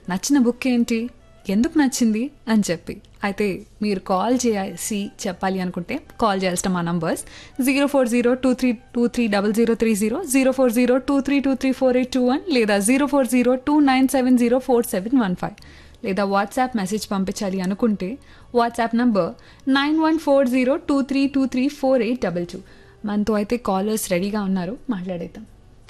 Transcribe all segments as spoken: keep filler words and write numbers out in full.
నచ్చిన బుక్ ఏంటి, ఎందుకు నచ్చింది అని చెప్పి. అయితే మీరు కాల్ చేసి చెప్పాలి అనుకుంటే కాల్ చేయాల్సిన మా numbers zero four zero two three two three double zero three zero zero four zero two three two three four eight two one లేదా zero four zero two nine seven zero four seven one five లేదా WhatsApp message పంపించాలి అనుకుంటే WhatsApp number nine one four zero two three two three four eight double two. మనతో అయితే callers రెడీగా ఉన్నారు, మాట్లాడేద్దాం.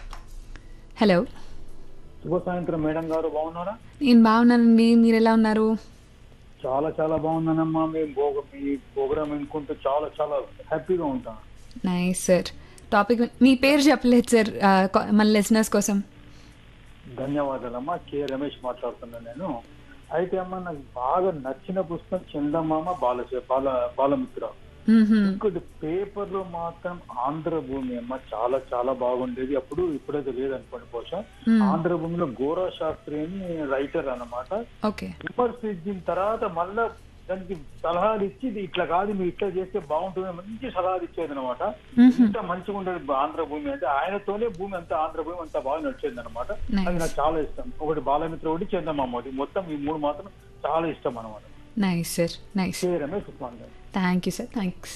Hello, శుభ సాయంత్రం మేడం గారు, బాగున్నారా? నేను బాగున్నానండి, మీరు ఎలా ఉన్నారు? చాలా చాలా బాగున్నానమ్మా. మేము మీ ప్రోగ్రామ్ వినుకుంటూ చాలా చాలా హ్యాపీగా ఉంటాను. Nice sir. టాపిక్ మీ పేరు చెప్పలేదు సార్ మన లిసనర్స్ కోసం. ధన్యవాదాలమ్మా. కే రమేష్ మాట్లాడుతున్నాను నేను. అయితే అమ్మా, నాకు బాగా నచ్చిన పుస్తకం చందమామ బాల బాల బాలమిత్ర. ఇంకోటి పేపర్ లో మాత్రం ఆంధ్రభూమి అమ్మ, చాలా చాలా బాగుండేది అప్పుడు. ఇప్పుడైతే లేదనుకోండి బహుశా. ఆంధ్రభూమిలో గోరా శాస్త్రి అని రైటర్ అన్నమాట. విమర్శించిన తర్వాత మళ్ళా దానికి సలహాలు ఇచ్చి ఇట్లా కాదు మీరు ఇట్లా చేస్తే బాగుంటుంది మంచి సలహాలు ఇచ్చేది అనమాట. ఇంత మంచిగా ఉండేది ఆంధ్రభూమి అంటే. ఆయనతోనే భూమి అంతా ఆంధ్రభూమి అంతా బాగా నడిచేది అనమాట. అది నాకు చాలా ఇష్టం. ఒకటి బాలమిత్ర, ఒకటి చందమామ, ఒకటి మొత్తం ఈ మూడు మాత్రం చాలా ఇష్టం అనమాట. Nice sir, nice. Ramesh Osman గారు. Thank you sir, thanks.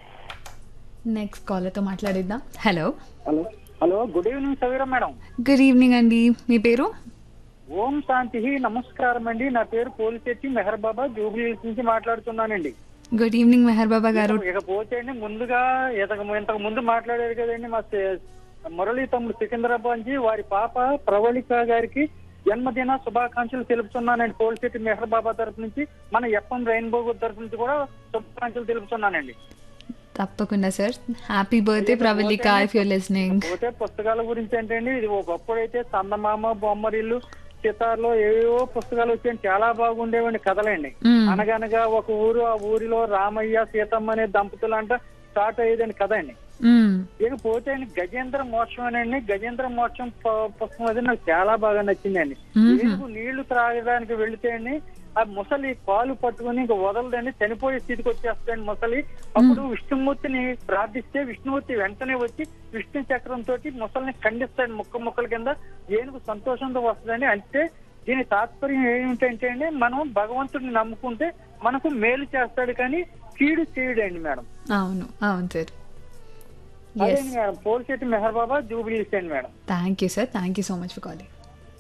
Next కాలర్తో మాట్లాడిద్దాం. Hello hello hello good evening Saveera madam. Good evening అండి, మీ పేరు? ఓం శాంతి, నమస్కారం అండి. నా పేరు పోలిశెట్టి మెహర్ బాబా, జూబ్లీ హిల్స్ నుంచి మాట్లాడుతున్నానండి. గుడ్ ఈవినింగ్ మెహర్ బాబా గారు. ఇకపోతే అండి, ముందుగా ఇంతకు ముందు మాట్లాడారు కదండి మా మురళీ తమ్ముడు సికింద్రాబాద్ నుంచి, వారి పాప ప్రవళిక గారికి జన్మదిన శుభాకాంక్షలు తెలుపుతున్నానండి. పోలిశెట్టి మెహర్ బాబా తరఫు నుంచి, మన ఎఫ్ఎం రెయిన్బో తరఫు నుంచి కూడా శుభాకాంక్షలు తెలుపుతున్నానండి. తప్పకుండా sir. Happy birthday Pravalika, if you are listening. పోతే పుస్తకాల గురించి అంటే అండి, ఇది ఒకప్పుడైతే చందమామ, బొమ్మరిల్లు, సితార్లో ఏవో పుస్తకాలు వచ్చాయండి, చాలా బాగుండేవండి కథలండి. అనగనగా ఒక ఊరు, ఆ ఊరిలో రామయ్య సీతమ్మ అనే దంపతులు అంట స్టార్ట్ అయ్యేదండి కథ అండి. ఇకపోతే అండి గజేంద్ర మోక్షం అనండి, గజేంద్ర మోక్షం పుస్తకం అది నాకు చాలా బాగా నచ్చిందండి. ఏనుగు నీళ్లు త్రాగడానికి వెళితే అండి, ఆ ముసలి కాలు పట్టుకుని ఇంకా వదలదండి, చనిపోయే స్థితికి వచ్చేస్తాయండి ముసలి. అప్పుడు విష్ణుమూర్తిని ప్రార్థిస్తే విష్ణుమూర్తి వెంటనే వచ్చి విష్ణు చక్రంతో ముసలిని ఖండిస్తాడు ముక్క ముక్కల కింద. ఏనుగు సంతోషంతో వస్తుందండి. అంటే దీని తాత్పర్యం ఏమిటంటే అండి, మనం భగవంతుడిని నమ్ముకుంటే మనకు మేలు చేస్తాడు కానీ కీడు చేయడండి మేడం. అవును అవును సార్. అదే మేడం, పోలిశెట్టి మెహర్ బాబా, జూబ్లీ హిల్స్ అండి madam. Thank you sir, thank you so much for calling.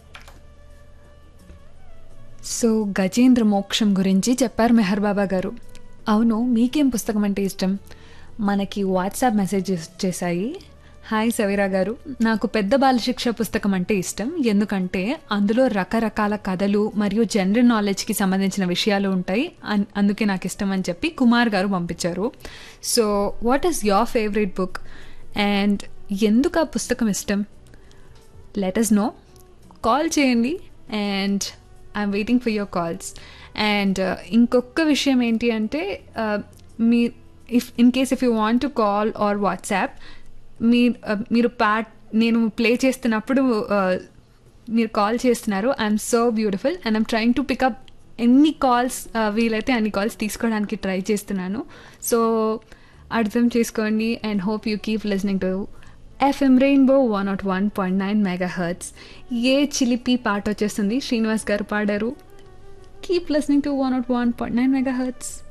So Gajendra మోక్షం గురించి చెప్పారు మెహర్ బాబా గారు. అవును, మీకేం పుస్తకం అంటే ఇష్టం? మనకి వాట్సాప్ మెసేజెస్ చేశాయి. హాయ్ సవీరా గారు, నాకు పెద్ద బాలశిక్ష పుస్తకం అంటే ఇష్టం. ఎందుకంటే అందులో రకరకాల కథలు మరియు జనరల్ నాలెడ్జ్కి సంబంధించిన విషయాలు ఉంటాయి, అందుకే నాకు ఇష్టం అని చెప్పి కుమార్ గారు పంపించారు. So what is your favourite book and ఎందుకు ఆ పుస్తకం ఇష్టం? Let us know. కాల్ చేయండి and I'm waiting for your calls. And ఇంకొక విషయం ఏంటి అంటే, me if in case if you want to call or WhatsApp, మీ మీరు ప్యాట్ నేను ప్లే చేస్తున్నప్పుడు మీరు కాల్ చేస్తున్నారు. I'm so beautiful and I'm trying to pick up ఎన్ని కాల్స్ వీలైతే అన్ని కాల్స్ తీసుకోవడానికి ట్రై చేస్తున్నాను. సో అర్థం చేసుకోండి and hope you keep listening to FM rainbow one not one point nine mega hurts. ఏ చిలిపి పాట వచ్చేస్తుంది, శ్రీనివాస్ గారు పాడారు. Keep listening to one not one point nine mega hurts.